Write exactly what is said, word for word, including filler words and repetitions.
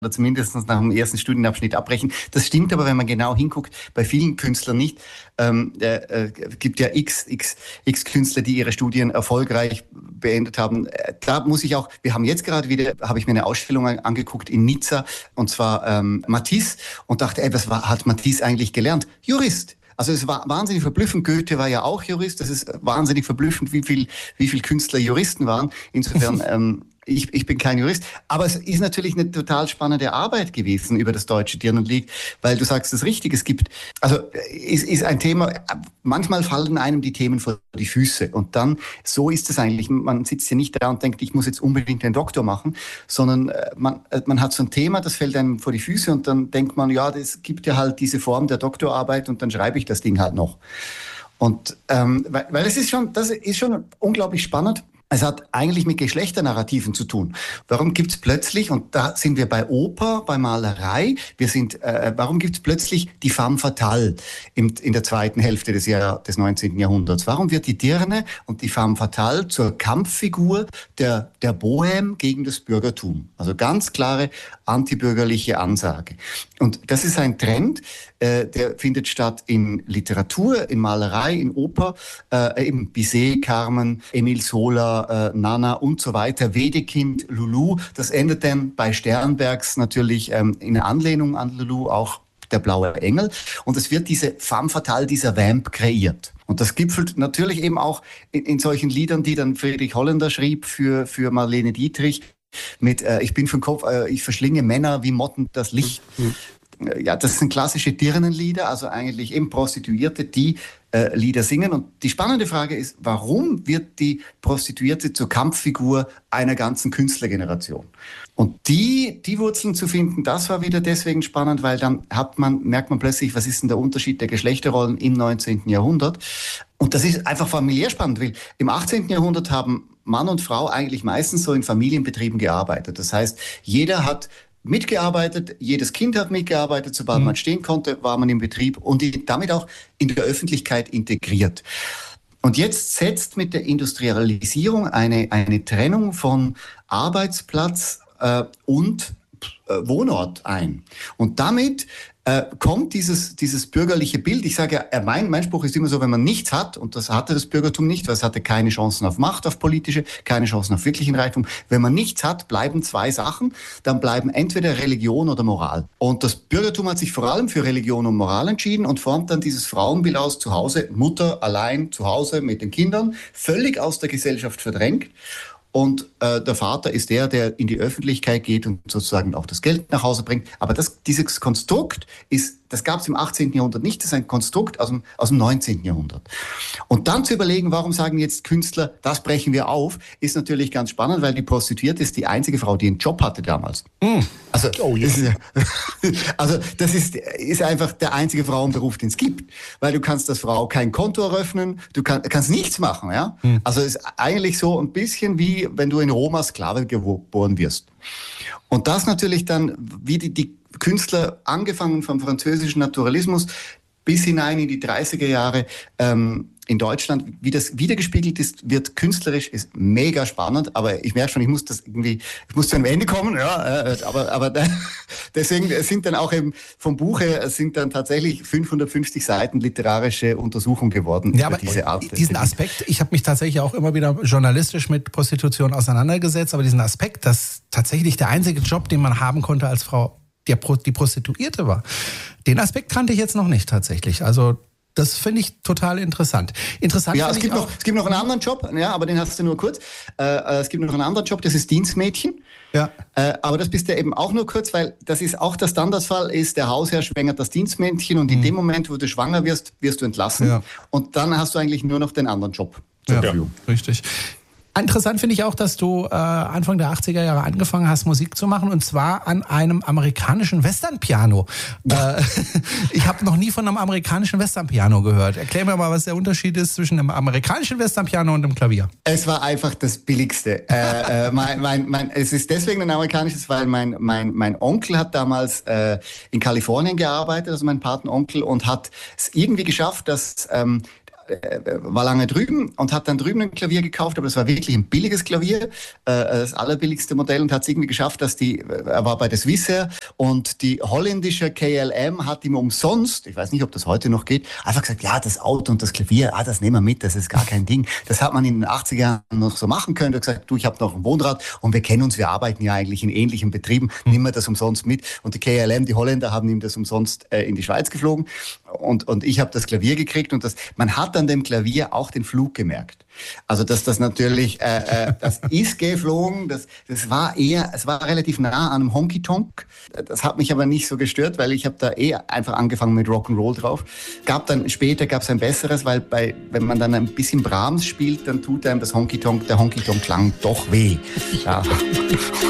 oder zumindest nach dem ersten Studienabschnitt abbrechen. Das stimmt aber, wenn man genau hinguckt, bei vielen Künstlern nicht. Ähm, äh, äh, gibt ja x, x, x Künstler, die ihre Studien erfolgreich beendet haben. Da muss ich auch, wir haben jetzt gerade wieder, habe ich mir eine Ausstellung angeguckt in Nizza, und zwar ähm, Matisse, und dachte, ey, was war, hat Matisse eigentlich gelernt? Jurist. Also es war wahnsinnig verblüffend. Goethe war ja auch Jurist. Das ist wahnsinnig verblüffend, wie viel, wie viel Künstler Juristen waren. Insofern, ähm, ich, ich bin kein Jurist. Aber es ist natürlich eine total spannende Arbeit gewesen über das deutsche Dirndl-Lied, weil du sagst es richtig. Es gibt, also ist, ist ein Thema. Manchmal fallen einem die Themen vor die Füße, und dann so ist es eigentlich. Man sitzt ja nicht da und denkt, ich muss jetzt unbedingt den Doktor machen, sondern man, man hat so ein Thema, das fällt einem vor die Füße, und dann denkt man, ja, das gibt ja halt diese Form der Doktorarbeit, und dann schreibe ich das Ding halt noch. Und ähm, weil, weil es ist schon, das ist schon unglaublich spannend. Es hat eigentlich mit Geschlechternarrativen zu tun. Warum gibt's plötzlich, und da sind wir bei Oper, bei Malerei, wir sind, äh, warum gibt's plötzlich die femme fatale im, in der zweiten Hälfte des, Jahr, des neunzehnten Jahrhunderts? Warum wird die Dirne und die femme fatale zur Kampffigur der, der Bohème gegen das Bürgertum? Also ganz klare antibürgerliche Ansage. Und das ist ein Trend, äh, der findet statt in Literatur, in Malerei, in Oper, äh, eben Bizet, Carmen, Emile Zola, äh, Nana und so weiter, Wedekind, Lulu. Das endet dann bei Sternbergs natürlich ähm, in Anlehnung an Lulu auch der blaue Engel. Und es wird diese femme fatale, dieser Vamp kreiert. Und das gipfelt natürlich eben auch in, in solchen Liedern, die dann Friedrich Holländer schrieb für, für Marlene Dietrich, mit äh, ich bin für den Kopf, äh, ich verschlinge Männer wie Motten das Licht. Mhm. Ja, das sind klassische Dirnenlieder, also eigentlich eben Prostituierte, die äh, Lieder singen. Und die spannende Frage ist, warum wird die Prostituierte zur Kampffigur einer ganzen Künstlergeneration? Und die, die Wurzeln zu finden, das war wieder deswegen spannend, weil dann hat man, merkt man plötzlich, was ist denn der Unterschied der Geschlechterrollen im neunzehnten Jahrhundert? Und das ist einfach familiär spannend, weil im achtzehnten Jahrhundert haben Mann und Frau eigentlich meistens so in Familienbetrieben gearbeitet. Das heißt, jeder hat mitgearbeitet, jedes Kind hat mitgearbeitet, sobald mhm. man stehen konnte, war man im Betrieb und damit auch in der Öffentlichkeit integriert. Und jetzt setzt mit der Industrialisierung eine, eine Trennung von Arbeitsplatz äh, und äh, Wohnort ein. Und damit äh, kommt dieses, dieses bürgerliche Bild. Ich sage ja, mein, mein Spruch ist immer so, wenn man nichts hat, und das hatte das Bürgertum nicht, weil es hatte keine Chancen auf Macht, auf politische, keine Chancen auf wirklichen Reichtum. Wenn man nichts hat, bleiben zwei Sachen. Dann bleiben entweder Religion oder Moral. Und das Bürgertum hat sich vor allem für Religion und Moral entschieden und formt dann dieses Frauenbild aus, zu Hause, Mutter allein zu Hause mit den Kindern, völlig aus der Gesellschaft verdrängt. Und äh, der Vater ist der, der in die Öffentlichkeit geht und sozusagen auch das Geld nach Hause bringt. Aber das, dieses Konstrukt ist, das gab es im achtzehnten Jahrhundert nicht. Das ist ein Konstrukt aus dem, aus dem neunzehnten Jahrhundert. Und dann zu überlegen, warum sagen jetzt Künstler, das brechen wir auf, ist natürlich ganz spannend, weil die Prostituierte ist die einzige Frau, die einen Job hatte damals. Mm. Also, oh, ja. ist, also das ist, ist einfach der einzige Frauenberuf, den es gibt. Weil du kannst als Frau kein Konto eröffnen, du kann, kannst nichts machen. Ja? Mm. Also es ist eigentlich so ein bisschen wie, wenn du in Rom Sklave geboren wirst. Und das natürlich dann, wie die, die Künstler, angefangen vom französischen Naturalismus bis hinein in die dreißiger Jahre ähm, in Deutschland, wie das wiedergespiegelt ist, wird künstlerisch, ist mega spannend, aber ich merke schon, ich muss das irgendwie, ich muss zu einem Ende kommen, ja, äh, aber, aber da, deswegen sind dann auch eben vom Buch her sind dann tatsächlich fünfhundertfünfzig Seiten literarische Untersuchung geworden ja, über aber diese Art. Diesen Aspekt, ich habe mich tatsächlich auch immer wieder journalistisch mit Prostitution auseinandergesetzt, aber diesen Aspekt, dass tatsächlich der einzige Job, den man haben konnte als Frau, der Pro, die Prostituierte war, den Aspekt kannte ich jetzt noch nicht tatsächlich. Also das finde ich total interessant. Interessant ja, es gibt, auch, noch, es gibt noch einen anderen Job, ja, aber den hast du nur kurz. Äh, es gibt noch einen anderen Job, das ist Dienstmädchen. Ja. Äh, aber das bist du eben auch nur kurz, weil das ist auch der Standardfall, ist der Hausherr schwängert das Dienstmädchen und in mhm. dem Moment, wo du schwanger wirst, wirst du entlassen. Ja. Und dann hast du eigentlich nur noch den anderen Job zur ja, Verfügung. Richtig. Interessant finde ich auch, dass du äh, Anfang der achtziger Jahre angefangen hast, Musik zu machen, und zwar an einem amerikanischen Western-Piano. Ja. Äh, ich habe noch nie von einem amerikanischen Western-Piano gehört. Erklär mir mal, was der Unterschied ist zwischen einem amerikanischen Western-Piano und einem Klavier. Es war einfach das Billigste. äh, äh, mein, mein, mein, es ist deswegen ein amerikanisches, weil mein, mein, mein Onkel hat damals äh, in Kalifornien gearbeitet, also mein Patenonkel, und hat es irgendwie geschafft, dass ähm, war lange drüben und hat dann drüben ein Klavier gekauft, aber das war wirklich ein billiges Klavier, das allerbilligste Modell, und hat es irgendwie geschafft, dass die, er war bei der Swissair und die holländische K L M hat ihm umsonst, ich weiß nicht, ob das heute noch geht, einfach gesagt, ja, das Auto und das Klavier, ah, das nehmen wir mit, das ist gar kein Ding. Das hat man in den achtziger Jahren noch so machen können. Er hat gesagt, du, ich habe noch ein Wohnrad und wir kennen uns, wir arbeiten ja eigentlich in ähnlichen Betrieben, nimm mir das umsonst mit. Und die K L M, die Holländer, haben ihm das umsonst äh, in die Schweiz geflogen und, und ich habe das Klavier gekriegt und das, man hat an dem Klavier auch den Flug gemerkt. Also dass das natürlich, äh, äh, das ist geflogen, das, das war eher, es war relativ nah an einem Honky-Tonk. Das hat mich aber nicht so gestört, weil ich habe da eh einfach angefangen mit Rock'n'Roll drauf. Gab dann, später gab es ein besseres, weil bei, wenn man dann ein bisschen Brahms spielt, dann tut einem das Honky-Tonk, der Honky-Tonk-Klang doch weh. Ja.